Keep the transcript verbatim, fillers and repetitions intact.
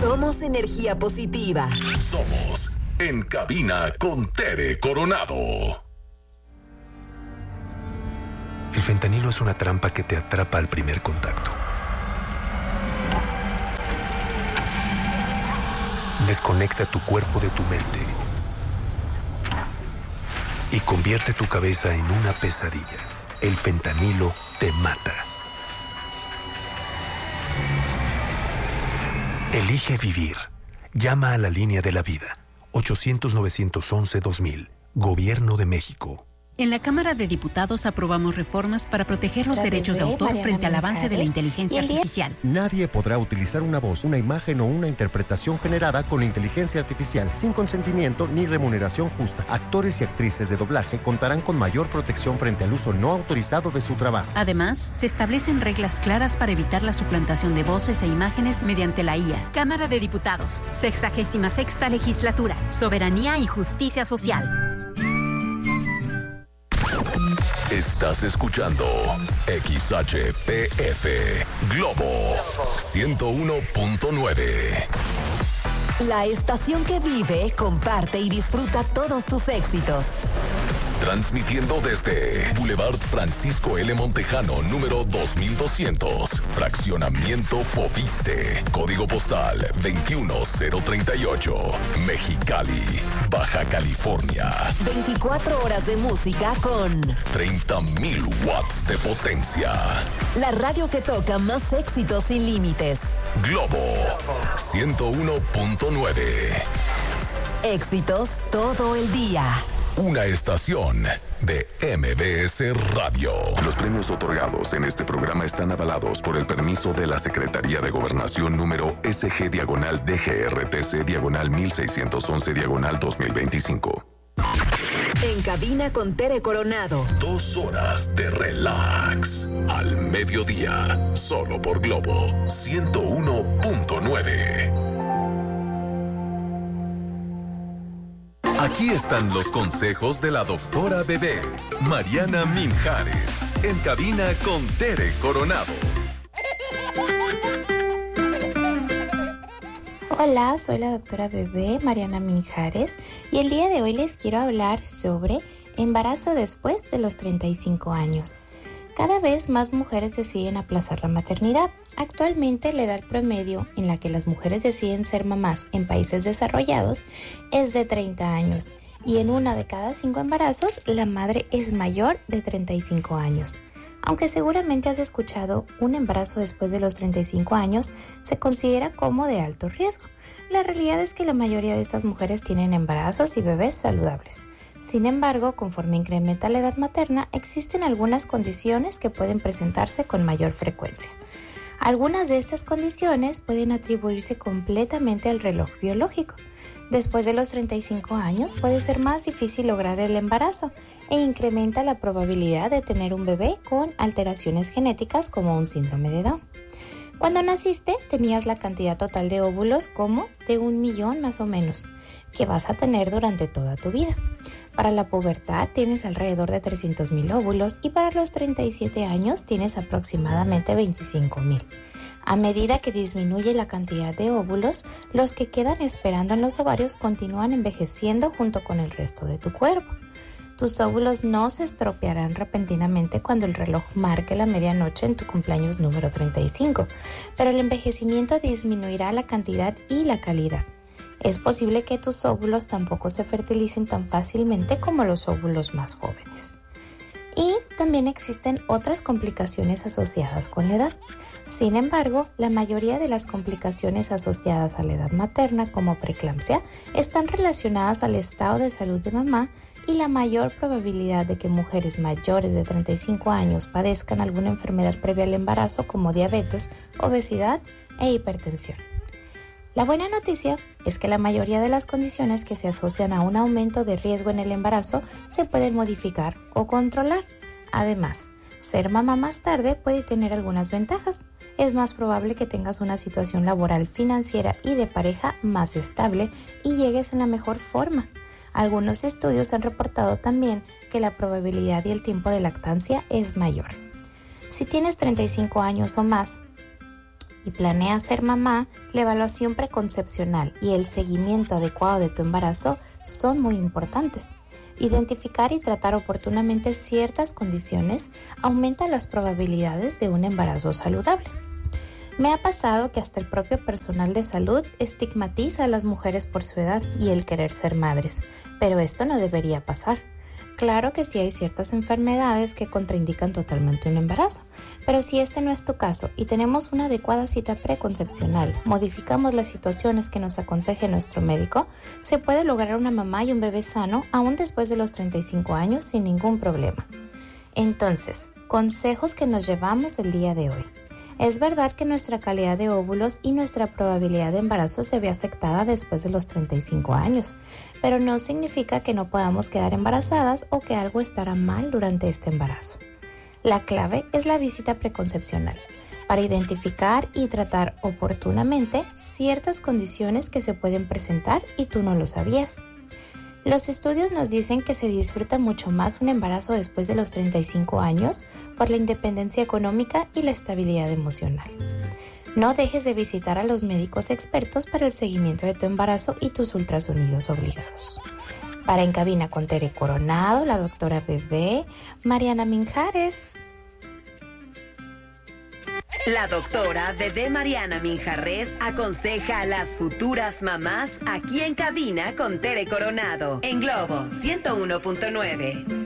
Somos energía positiva. Somos En Cabina con Tere Coronado. El fentanilo es una trampa que te atrapa al primer contacto. Desconecta tu cuerpo de tu mente y convierte tu cabeza en una pesadilla. El fentanilo te mata. Elige vivir. Llama a la línea de la vida. ochocientos, novecientos once, dos mil. Gobierno de México. En la Cámara de Diputados aprobamos reformas para proteger los derechos de autor frente al avance de la inteligencia artificial. Nadie podrá utilizar una voz, una imagen o una interpretación generada con inteligencia artificial sin consentimiento ni remuneración justa. Actores y actrices de doblaje contarán con mayor protección frente al uso no autorizado de su trabajo. Además, se establecen reglas claras para evitar la suplantación de voces e imágenes mediante la I A. Cámara de Diputados, sexagésima sexta legislatura, soberanía y justicia social. Estás escuchando X H P F Globo ciento uno punto nueve. La estación que vive, comparte y disfruta todos tus éxitos. Transmitiendo desde Boulevard Francisco L. Montejano, número dos mil doscientos, Fraccionamiento Foviste, Código Postal veintiuno cero treinta y ocho, Mexicali, Baja California. veinticuatro horas de música con treinta mil watts de potencia. La radio que toca más éxitos sin límites. Globo ciento uno punto nueve. Éxitos todo el día. Una estación de M B S Radio. Los premios otorgados en este programa están avalados por el permiso de la Secretaría de Gobernación número S G diagonal D G R T C diagonal mil seiscientos once diagonal dos mil veinticinco. En Cabina con Tere Coronado. Dos horas de relax. Al mediodía. Solo por Globo ciento uno punto nueve. Aquí están los consejos de la doctora Bebé, Mariana Minjares, en Cabina con Tere Coronado. Hola, soy la doctora Bebé, Mariana Minjares, y el día de hoy les quiero hablar sobre embarazo después de los treinta y cinco años. Cada vez más mujeres deciden aplazar la maternidad. Actualmente, la edad promedio en la que las mujeres deciden ser mamás en países desarrollados es de treinta años, y en una de cada cinco embarazos, la madre es mayor de treinta y cinco años. Aunque seguramente has escuchado, un embarazo después de los treinta y cinco años se considera como de alto riesgo. La realidad es que la mayoría de estas mujeres tienen embarazos y bebés saludables. Sin embargo, conforme incrementa la edad materna, existen algunas condiciones que pueden presentarse con mayor frecuencia. Algunas de estas condiciones pueden atribuirse completamente al reloj biológico. Después de los treinta y cinco años puede ser más difícil lograr el embarazo e incrementa la probabilidad de tener un bebé con alteraciones genéticas como un síndrome de Down. Cuando naciste tenías la cantidad total de óvulos como de un millón más o menos, que vas a tener durante toda tu vida. Para la pubertad tienes alrededor de trescientos mil óvulos y para los treinta y siete años tienes aproximadamente veinticinco mil. A medida que disminuye la cantidad de óvulos, los que quedan esperando en los ovarios continúan envejeciendo junto con el resto de tu cuerpo. Tus óvulos no se estropearán repentinamente cuando el reloj marque la medianoche en tu cumpleaños número treinta y cinco, pero el envejecimiento disminuirá la cantidad y la calidad. Es posible que tus óvulos tampoco se fertilicen tan fácilmente como los óvulos más jóvenes. Y también existen otras complicaciones asociadas con la edad. Sin embargo, la mayoría de las complicaciones asociadas a la edad materna, como preeclampsia, están relacionadas al estado de salud de mamá y la mayor probabilidad de que mujeres mayores de treinta y cinco años padezcan alguna enfermedad previa al embarazo como diabetes, obesidad e hipertensión. La buena noticia es que la mayoría de las condiciones que se asocian a un aumento de riesgo en el embarazo se pueden modificar o controlar. Además, ser mamá más tarde puede tener algunas ventajas. Es más probable que tengas una situación laboral, financiera y de pareja más estable y llegues en la mejor forma. Algunos estudios han reportado también que la probabilidad y el tiempo de lactancia es mayor. Si tienes treinta y cinco años o más, y planeas ser mamá, la evaluación preconcepcional y el seguimiento adecuado de tu embarazo son muy importantes. Identificar y tratar oportunamente ciertas condiciones aumenta las probabilidades de un embarazo saludable. Me ha pasado que hasta el propio personal de salud estigmatiza a las mujeres por su edad y el querer ser madres, pero esto no debería pasar. Claro que sí hay ciertas enfermedades que contraindican totalmente un embarazo, pero si este no es tu caso y tenemos una adecuada cita preconcepcional, modificamos las situaciones que nos aconseje nuestro médico, se puede lograr una mamá y un bebé sano aún después de los treinta y cinco años sin ningún problema. Entonces, consejos que nos llevamos el día de hoy. Es verdad que nuestra calidad de óvulos y nuestra probabilidad de embarazo se ve afectada después de los treinta y cinco años, pero no significa que no podamos quedar embarazadas o que algo estará mal durante este embarazo. La clave es la visita preconcepcional, para identificar y tratar oportunamente ciertas condiciones que se pueden presentar y tú no lo sabías. Los estudios nos dicen que se disfruta mucho más un embarazo después de los treinta y cinco años por la independencia económica y la estabilidad emocional. No dejes de visitar a los médicos expertos para el seguimiento de tu embarazo y tus ultrasonidos obligados. Para En Cabina con Tere Coronado, la doctora Bebé, Mariana Minjares. La doctora Bebé Mariana Minjarres aconseja a las futuras mamás aquí en Cabina con Tere Coronado en Globo ciento uno punto nueve.